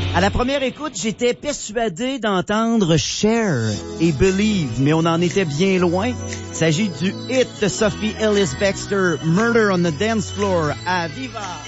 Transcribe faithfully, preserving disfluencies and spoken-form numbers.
À la première écoute, j'étais persuadé d'entendre Cher et Believe, mais on en était bien loin. Il s'agit du hit de Sophie Ellis-Bextor, Murder on the Dance Floor, à Viva!